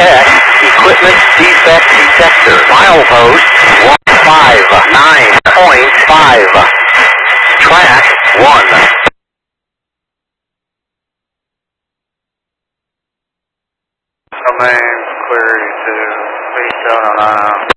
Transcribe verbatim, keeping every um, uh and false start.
Tech Equipment Defect Detector. Milepost one five nine point five. Track one. Domain query to three seven nine.